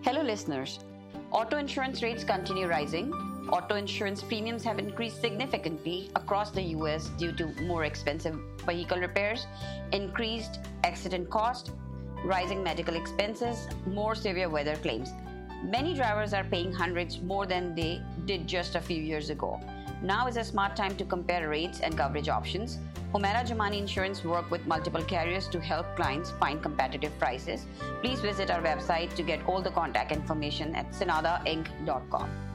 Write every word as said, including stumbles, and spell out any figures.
Hello, listeners. Auto insurance rates continue rising. Auto insurance premiums have increased significantly across the U S due to more expensive vehicle repairs, increased accident cost, rising medical expenses, more severe weather claims. Many drivers are paying hundreds more than they did just a few years ago. Now is a smart time to compare rates and coverage options. Humaira Jamani Insurance work with multiple carriers to help clients find competitive prices. Please visit our website to get all the contact information at sinada inc dot com.